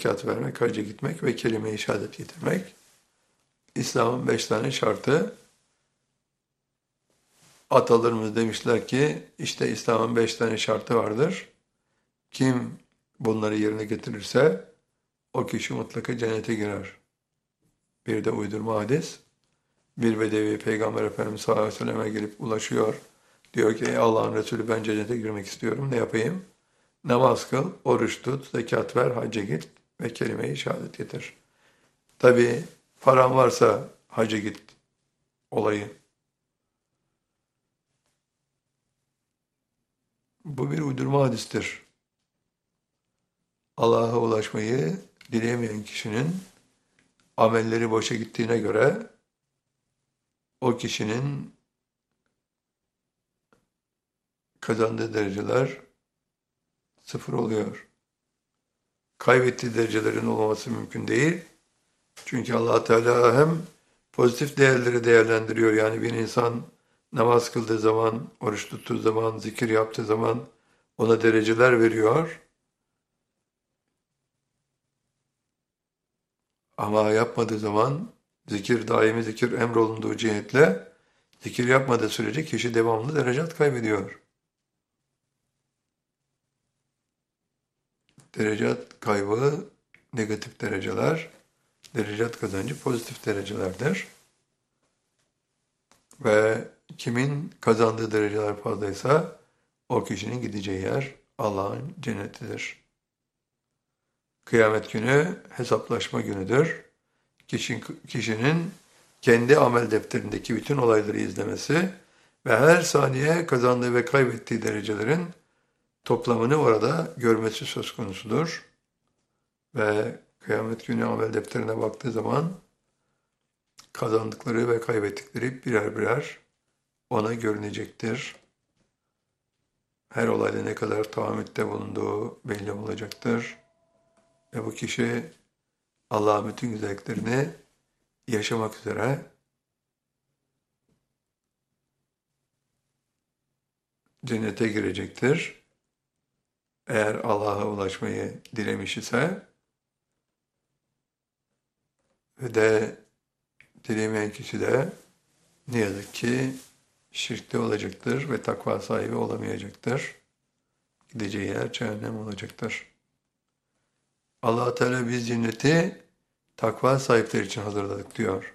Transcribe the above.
zekat vermek, hacca gitmek ve kelime-i şehadet getirmek. İslam'ın 5 tane şartı. Atalarımız demişler ki işte İslam'ın 5 tane şartı vardır. Kim bunları yerine getirirse o kişi mutlaka cennete girer. Bir de uydurma hadis. Bir bedevi Peygamber Efendimiz sallallahu aleyhi ve selleme gelip ulaşıyor. Diyor ki ey Allah'ın Resulü ben cennete girmek istiyorum. Ne yapayım? Namaz kıl, oruç tut, zekat ver, hacca git ve kelime-i şehadet getir. Tabi paran varsa hacca git olayı. Bu bir uydurma hadistir. Allah'a ulaşmayı dileyemeyen kişinin amelleri boşa gittiğine göre o kişinin kazandığı dereceler sıfır oluyor. Kaybettiği derecelerin olmaması mümkün değil. Çünkü Allah Teala hem pozitif değerleri değerlendiriyor. Yani bir insan namaz kıldığı zaman, oruç tuttuğu zaman, zikir yaptığı zaman ona dereceler veriyor. Ama yapmadığı zaman zikir, daimi zikir emrolunduğu cihetle zikir yapmadığı sürece kişi devamlı derecat kaybediyor. Derecat kaybı negatif dereceler, derecat kazancı pozitif derecelerdir. Ve kimin kazandığı dereceler fazlaysa o kişinin gideceği yer Allah'ın cennetidir. Kıyamet günü hesaplaşma günüdür. Kişinin kendi amel defterindeki bütün olayları izlemesi ve her saniye kazandığı ve kaybettiği derecelerin toplamını orada görmesi söz konusudur. Ve kıyamet günü amel defterine baktığı zaman kazandıkları ve kaybettikleri birer birer ona görünecektir. Her olayda ne kadar tahammütte bulunduğu belli olacaktır. Ve bu kişi Allah'ın bütün güzelliklerini yaşamak üzere cennete girecektir. Eğer Allah'a ulaşmayı dilemiş ise ve de dilemeyen kişi de ne yazık ki şirkte olacaktır ve takva sahibi olamayacaktır. Gideceği yer cehennem olacaktır. Allah Teala biz cenneti takva sahipleri için hazırladık diyor.